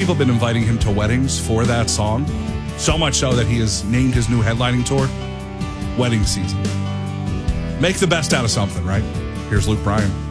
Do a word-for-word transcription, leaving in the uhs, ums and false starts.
people have been inviting him to weddings for that song. So much so that he has named his new headlining tour Wedding Season. Make the best out of something, right? Here's Luke Bryan.